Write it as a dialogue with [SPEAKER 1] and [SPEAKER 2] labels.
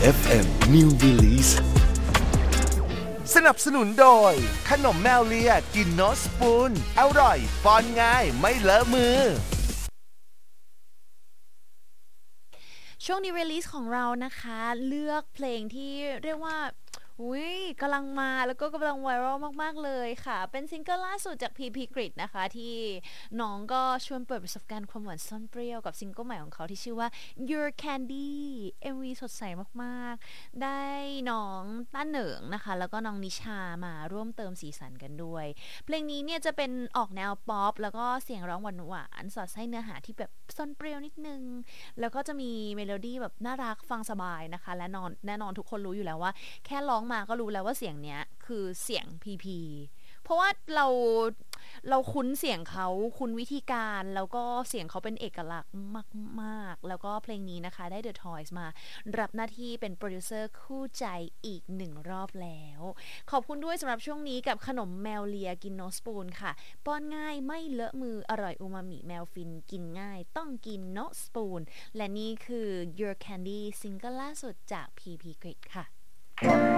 [SPEAKER 1] FM New Release
[SPEAKER 2] สนับสนุนโดยขนมแมวเลียกินโนสปูนอร่อยป้อนง่ายไม่เลอะมือ
[SPEAKER 3] ช่วงนี้รีลิสของเรานะคะเลือกเพลงที่เรียกว่ากำลังมาแล้วก็กำลังไวรัลมากๆเลยค่ะเป็นซิงเกิลล่าสุดจาก PP Grid นะคะที่น้องก็ชวนเปิดประสบการณ์ความหวานซ่อนเปรี้ยวกับซิงเกิลใหม่ของเขาที่ชื่อว่า Your Candy MV สดใสมากๆได้น้องต้าเหนิงนะคะแล้วก็น้องนิชามาร่วมเติมสีสันกันด้วยเพลงนี้เนี่ยจะเป็นออกแนวป๊อปแล้วก็เสียงร้องหวานๆสอดไส้เนื้อหาที่แบบซ่อนเปรี้ยวนิดนึงแล้วก็จะมีเมโลดี้แบบน่ารักฟังสบายนะคะและแน่นอนทุกคนรู้อยู่แล้วว่าแค่ร้องมาก็รู้แล้วว่าเสียงเนี้ยคือเสียง PP เพราะว่าเราคุ้นเสียงเขาคุ้นวิธีการแล้วก็เสียงเขาเป็นเอกลักษณ์มากๆแล้วก็เพลงนี้นะคะได้ The Toys มารับหน้าที่เป็นโปรดิวเซอร์คู่ใจอีก1รอบแล้วขอบคุณด้วยสำหรับช่วงนี้กับขนมแมวเลียกินโนสปูนค่ะป้อนง่ายไม่เลอะมืออร่อยอูมามิแมวฟินกินง่ายต้องกินโนสปูนและนี่คือ Your Candy ซิงเกิลล่าสุดจาก PP Grid ค่ะ